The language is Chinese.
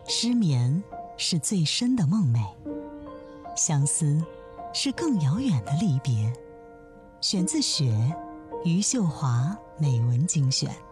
失眠是最深的梦寐，相思是更遥远的离别。选自雪，余秀华美文精选。